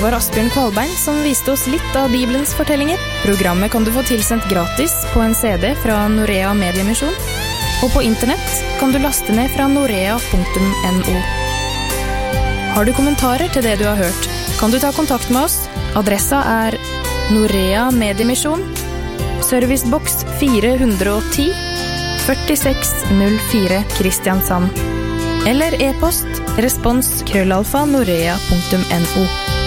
var Asbjørn Kvalbein som viste oss litt av Bibelens fortellinger. Programmet kan du få tilsendt gratis på en CD fra Norea Mediemisjon, og på internett kan du laste ned fra norea.no. Har du kommentarer til det du har hørt, kan du ta kontakt med oss. Adressa er Norea Mediemisjon, Servicebox 410, 4604 Kristiansand. Eller e-post respons@norea.no.